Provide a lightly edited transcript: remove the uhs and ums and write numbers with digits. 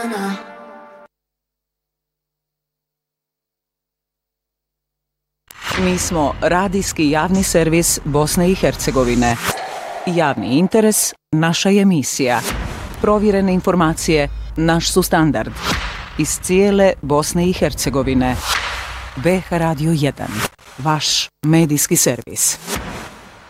Mi smo radijski javni servis Bosne i Hercegovine. Javni interes, naša je misija. Provjerene informacije, naš su standard. Iz cijele Bosne i Hercegovine. BH Radio 1, vaš medijski servis.